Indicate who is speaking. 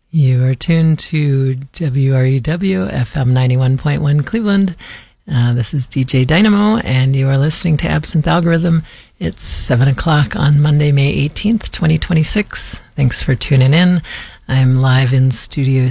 Speaker 1: You are tuned to WREW FM 91.1 Cleveland. This is DJ Dynamo, and you are listening to Absinthe Algorithm. It's 7 o'clock on Monday, May 18th, 2026. Thanks for tuning in. I'm live in Studio